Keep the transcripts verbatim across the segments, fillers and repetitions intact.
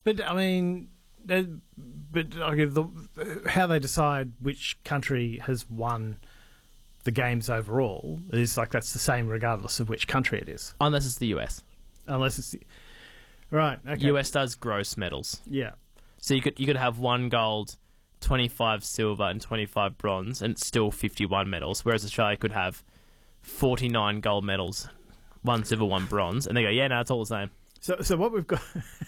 But, I mean, they- but I give the, how they decide which country has won the games overall is like that's the same regardless of which country it is. Unless it's the U S. Unless it's... The, right, okay. U S does gross medals. Yeah. So you could you could have one gold, twenty-five silver, and twenty-five bronze, and it's still fifty-one medals, whereas Australia could have forty-nine gold medals, one silver, one bronze, and they go, yeah, no, it's all the same. So, so what we've got,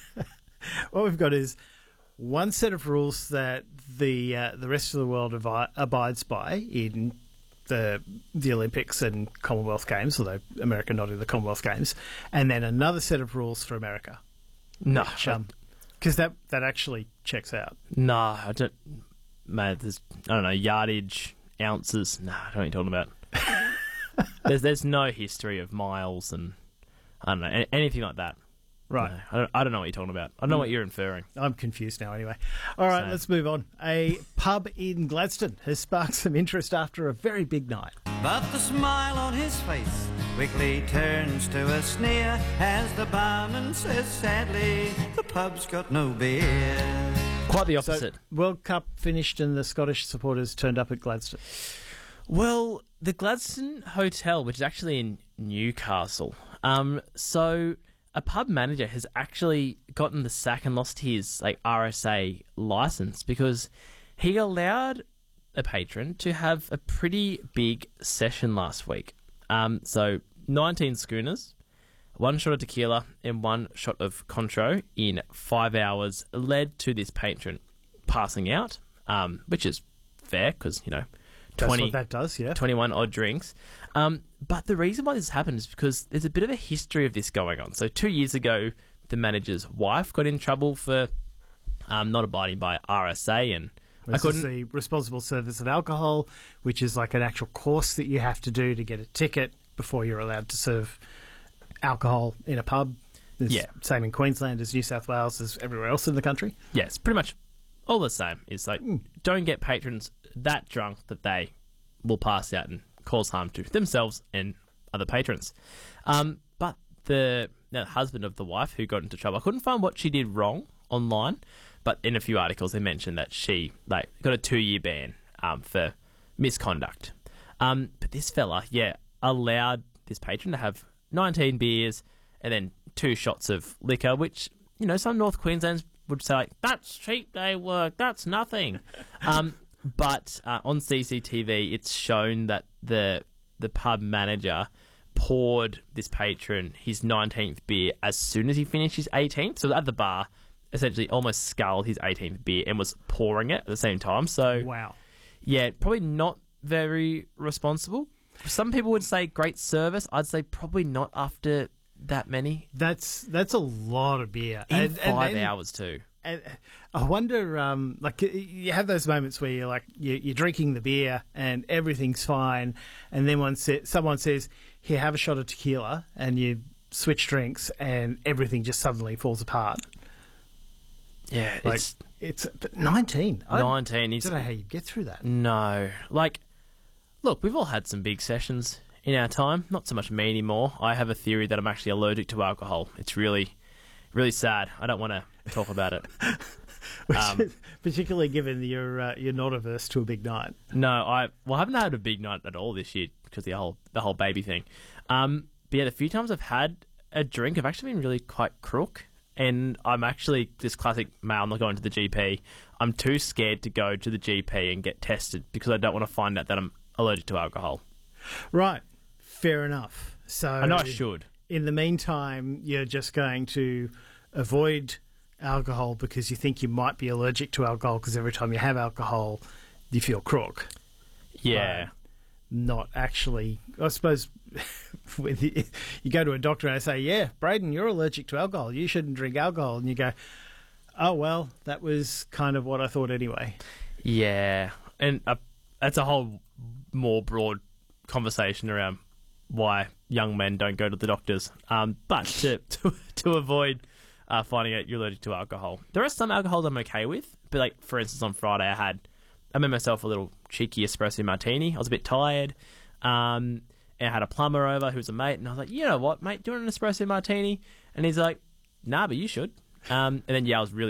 what we've got is one set of rules that the uh, the rest of the world avi- abides by in the the Olympics and Commonwealth Games, although America not in the Commonwealth Games, and then another set of rules for America. No, Which, um, because that that actually checks out. no, I don't. Mate, there's I don't know yardage, ounces. Nah, I don't know what you're talking about. there's there's no history of miles and I don't know any, anything like that. Right. No, I, don't, I don't know what you're talking about. I don't know what you're inferring. I'm confused now anyway. All right, Same. let's move on. A pub in Gladstone has sparked some interest after a very big night. But the smile on his face quickly turns to a sneer as the barman says sadly, the pub's got no beer. Quite the So, opposite. World Cup finished and the Scottish supporters turned up at Gladstone. Well, the Gladstone Hotel, which is actually in Newcastle, um, so a pub manager has actually gotten the sack and lost his like R S A license because he allowed a patron to have a pretty big session last week. Um, so nineteen schooners, one shot of tequila and one shot of Contro in five hours led to this patron passing out, um, which is fair because, you know, That's twenty what that does, yeah. twenty-one odd drinks. Um, but the reason why this happened is because there's a bit of a history of this going on. So two years ago, the manager's wife got in trouble for um, not abiding by R S A, and I This is couldn't. the responsible service of alcohol, which is like an actual course that you have to do to get a ticket before you're allowed to serve alcohol in a pub. It's Yeah. same in Queensland as New South Wales as everywhere else in the country. Yeah, it's pretty much all the same. It's like don't get patrons that drunk that they will pass out and cause harm to themselves and other patrons. Um, but the, the husband of the wife who got into trouble, I couldn't find what she did wrong online, but in a few articles they mentioned that she like got a two-year ban um, for misconduct. Um, but this fella, yeah, allowed this patron to have nineteen beers and then two shots of liquor, which, you know, some North Queenslanders would say, like, that's cheap day work, that's nothing. um, but uh, on C C T V, it's shown that the the pub manager poured this patron his nineteenth beer as soon as he finished his eighteenth. So at the bar, essentially almost sculled his eighteenth beer and was pouring it at the same time. So, Wow. yeah, probably not very responsible. Some people would say great service. I'd say probably not after that many. That's that's a lot of beer. In And- and five then- hours too. And I wonder, um, like, you have those moments where you're like, you- you're drinking the beer and everything's fine, and then one sa- someone says, "Here, have a shot of tequila," and you switch drinks, and everything just suddenly falls apart. Yeah, Like, it's it's but nineteen. I nineteen. I It's, don't know how you get through that. no, like, look, we've all had some big sessions in our time. Not so much me anymore. I have a theory that I'm actually allergic to alcohol. It's really, really sad. I don't want to talk about it. Which Um, is- particularly given that you're uh, you're not averse to a big night. No, I well, I haven't had a big night at all this year because the whole the whole baby thing. Um, but yeah, the few times I've had a drink, I've actually been really quite crook, and I'm actually this classic male. I'm not going to the G P. I'm too scared to go to the G P and get tested because I don't want to find out that I'm allergic to alcohol. Right. Fair enough. So I know I should. In the meantime, you're just going to avoid alcohol because you think you might be allergic to alcohol because every time you have alcohol, you feel crook. Yeah. Right. Not actually. I suppose when you, you go to a doctor and they say, "Yeah, Braden, you're allergic to alcohol. You shouldn't drink alcohol," and you go, "Oh well, that was kind of what I thought anyway." Yeah, and uh, that's a whole more broad conversation around why young men don't go to the doctors. Um, but to to, to avoid uh, finding out you're allergic to alcohol, there are some alcohols I'm okay with. But like, for instance, on Friday I had I made myself a little cheeky espresso martini. I was a bit tired, um, and I had a plumber over who was a mate, and I was like, you know what, mate, do you want an espresso martini? And he's like, nah, but you should. Um, and then yeah, I was really